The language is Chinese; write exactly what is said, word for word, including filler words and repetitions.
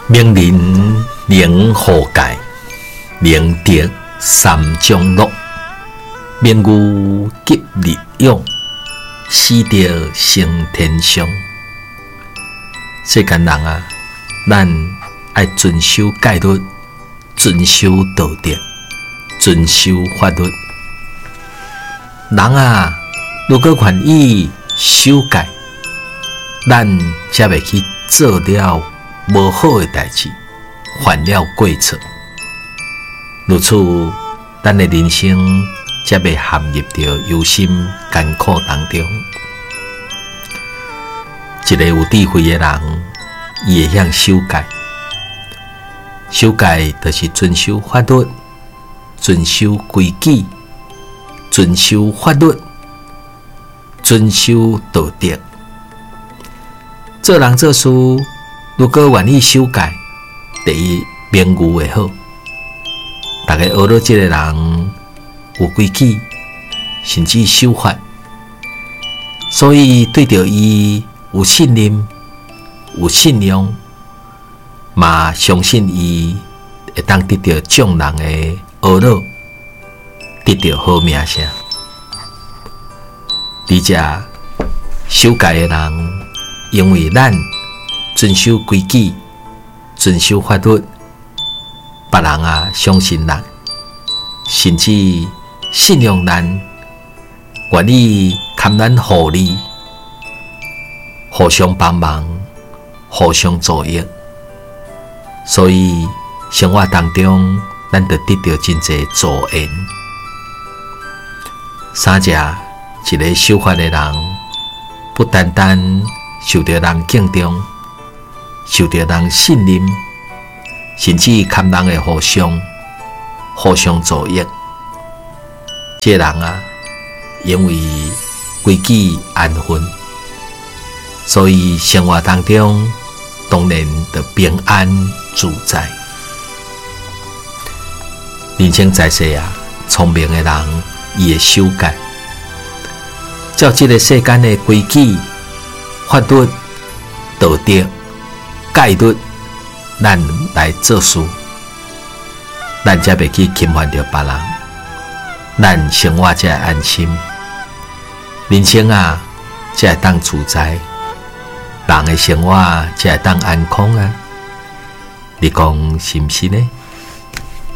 明人能何解？明德三将乐。明牛急日勇，死得升天上。世间人啊，咱爱遵守戒律，遵守道德，遵守法律。人啊，如果愿意守戒，咱才袂去做了无好的代志，犯了过错。如此，咱的人生才袂陷入到忧心艰苦当中。一个有智慧的人，伊会晓守戒。守戒就是遵守法律，遵守规矩，遵守法律，遵守道德。做人做事，如果愿意守戒，第一名誉会好。大家学到这个人有规矩，甚至守法，所以对着伊有信任、有信用，嘛相信伊会当得到众人的学乐，得到好名声。而且守戒的人，因为咱遵守规矩、遵守法律，别人啊相信咱，甚至信用咱，愿意堪咱互利，互相帮忙，互相助益。所以生活当中，咱就得到真侪助缘。三者一个守法的人，不单单受到人敬重，受到人信任，甚至堪人会互相互相助益。这人啊，因为规矩安分，所以生活当中当然就平安自在。人生在世啊，聪明的人伊会守戒，照这个世间的规矩、法律、道德、戒律，咱来做事，咱才袂去侵犯到别人，咱生活才会安心，人生啊才会当自在，人的生活才会当安康啊！你讲是毋是呢？